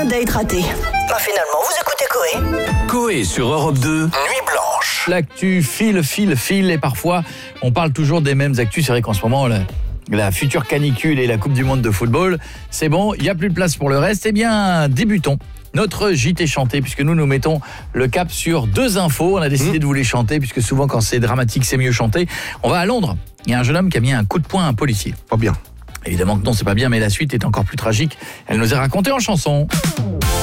Un date raté. Finalement, vous écoutez Coé. Coé sur Europe 2, Nuit Blanche. L'actu file et parfois on parle toujours des mêmes actus. C'est vrai qu'en ce moment la future canicule et la Coupe du Monde de football, c'est bon, il n'y a plus de place pour le reste. Eh bien, débutons notre JT chanté, puisque nous mettons le cap sur 2 infos. On a décidé de vous les chanter, puisque souvent quand c'est dramatique, c'est mieux chanter. On va à Londres. Il y a un jeune homme qui a mis un coup de poing à un policier. Pas bien. Évidemment que non, c'est pas bien, mais la suite est encore plus tragique. Elle nous est racontée en chanson.